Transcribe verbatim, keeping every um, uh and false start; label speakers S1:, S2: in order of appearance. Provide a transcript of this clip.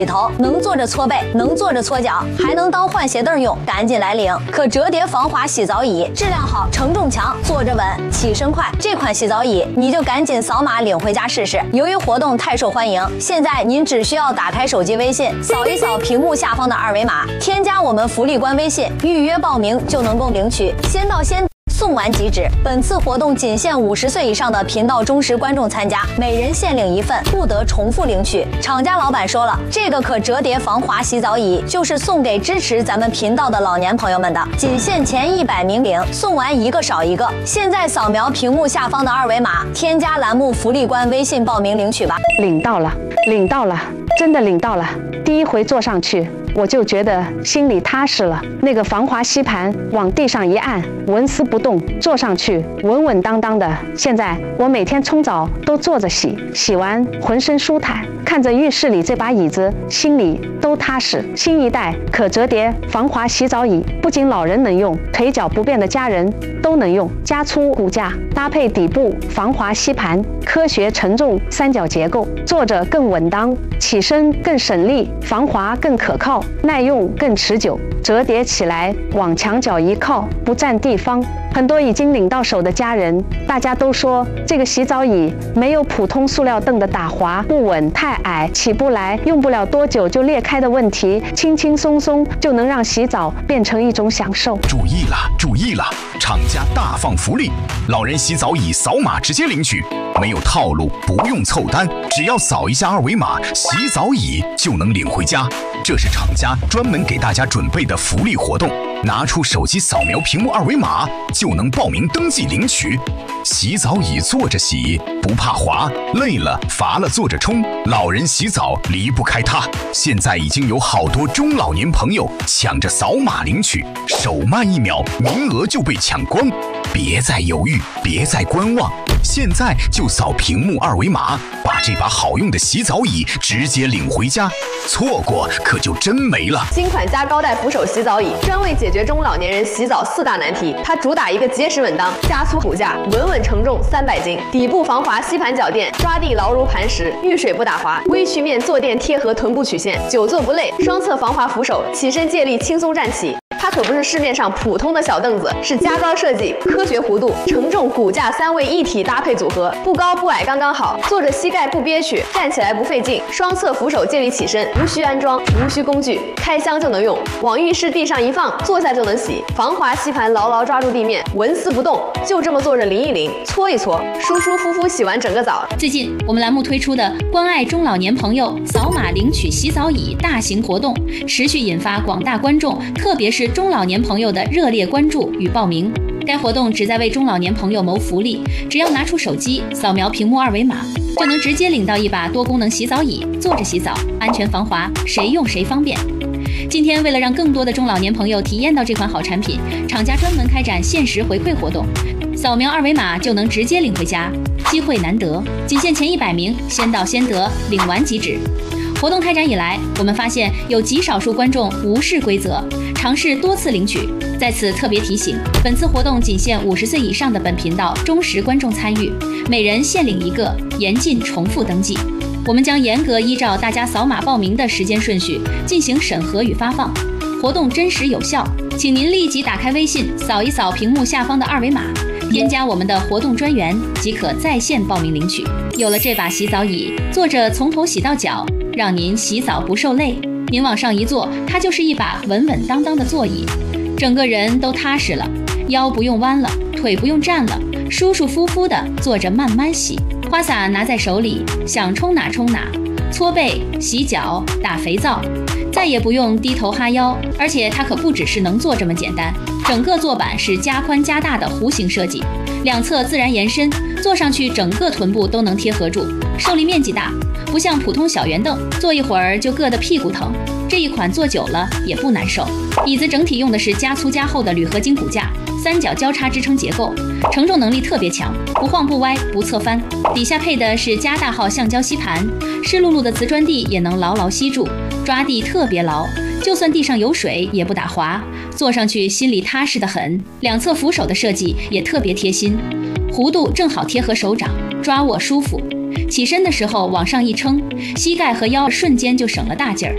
S1: 里头能坐着搓背，能坐着搓脚，还能当换鞋凳用，赶紧来领！可折叠防滑洗澡椅，质量好，承重强，坐着稳，起身快。这款洗澡椅你就赶紧扫码领回家试试。由于活动太受欢迎，现在您只需要打开手机微信，扫一扫屏幕下方的二维码，添加我们福利官微信，预约报名就能够领取，先到先送完即止。本次活动仅限五十岁以上的频道忠实观众参加，每人限领一份，不得重复领取。厂家老板说了，这个可折叠防滑洗澡椅就是送给支持咱们频道的老年朋友们的，仅限前一百名领，送完一个少一个。现在扫描屏幕下方的二维码，添加栏目福利官微信报名领取吧。
S2: 领到了，领到了，真的领到了。第一回坐上去，我就觉得心里踏实了。那个防滑吸盘往地上一按，纹丝不动，坐上去稳稳当当的。现在我每天冲澡都坐着洗，洗完浑身舒坦，看着浴室里这把椅子，心里都踏实。新一代可折叠防滑洗澡椅，不仅老人能用，腿脚不便的家人都能用。加粗骨架，搭配底部防滑吸盘，科学承重三角结构，坐着更稳当，起身更省力，防滑更可靠，耐用更持久。折叠起来往墙角一靠，不占地方。很多已经领到手的家人，大家都说这个洗澡椅没有普通塑料凳的打滑不稳、太矮起不来、用不了多久就裂开的问题，轻轻松松就能让洗澡变成一种享受。
S3: 注意了，注意了！厂家大放福利，老人洗澡椅扫码直接领取，没有套路，不用凑单，只要扫一下二维码，洗澡椅就能领回家。这是厂家专门给大家准备的福利活动，拿出手机扫描屏幕二维码就能报名登记领取。洗澡椅坐着洗，不怕滑，累了乏了坐着冲，老人洗澡离不开它。现在已经有好多中老年朋友抢着扫码领取，手慢一秒，名额就被抢光。别再犹豫，别再观望，现在就扫屏幕二维码，把这把好用的洗澡椅直接领回家，错过可就真没了。
S4: 新款加高带扶手洗澡椅，专为解决中老年人洗澡四大难题。它主打一个结实稳当，加粗骨架，稳稳承重三百斤，底部防滑吸盘脚垫，抓地牢如磐石，遇水不打滑，微曲面坐垫贴合臀部曲线，久坐不累，双侧防滑扶手，起身借力轻松站起。它可不是市面上普通的小凳子，是加高设计、科学弧度、承重骨架三位一体搭配组合，不高不矮刚刚好，坐着膝盖不憋屈，站起来不费劲。双侧扶手借力起身，无需安装，无需工具，开箱就能用，往浴室地上一放，坐下就能洗。防滑吸盘牢牢抓住地面，纹丝不动，就这么坐着淋一淋，搓一搓，舒舒服服洗完整个澡。
S5: 最近我们栏目推出的关爱中老年朋友扫码领取洗澡椅大型活动，持续引发广大观众，特别是中老年朋友的热烈关注与报名。该活动旨在为中老年朋友谋福利，只要拿出手机扫描屏幕二维码，就能直接领到一把多功能洗澡椅，坐着洗澡，安全防滑，谁用谁方便。今天为了让更多的中老年朋友体验到这款好产品，厂家专门开展限时回馈活动，扫描二维码就能直接领回家，机会难得，仅限前一百名，先到先得，领完即止。活动开展以来，我们发现有极少数观众无视规则，尝试多次领取。在此特别提醒，本次活动仅限五十岁以上的本频道忠实观众参与，每人限领一个，严禁重复登记。我们将严格依照大家扫码报名的时间顺序进行审核与发放，活动真实有效，请您立即打开微信，扫一扫屏幕下方的二维码，添加我们的活动专员，即可在线报名领取。有了这把洗澡椅，坐着从头洗到脚，让您洗澡不受累。您往上一坐，它就是一把稳稳当当的座椅，整个人都踏实了，腰不用弯了，腿不用站了，舒舒服服的坐着慢慢洗。花洒拿在手里，想冲哪冲哪，搓背、洗脚、打肥皂，再也不用低头哈腰。而且它可不只是能坐这么简单，整个坐板是加宽加大的弧形设计，两侧自然延伸，坐上去整个臀部都能贴合住，受力面积大，不像普通小圆凳，坐一会儿就硌得屁股疼。这一款坐久了也不难受。椅子整体用的是加粗加厚的铝合金骨架，三角交叉支撑结构，承重能力特别强，不晃不歪不侧翻。底下配的是加大号橡胶吸盘，湿漉漉的瓷砖地也能牢牢吸住，抓地特别牢，就算地上有水也不打滑，坐上去心里踏实得很。两侧扶手的设计也特别贴心，弧度正好贴合手掌，抓握舒服。起身的时候往上一撑，膝盖和腰瞬间就省了大劲儿。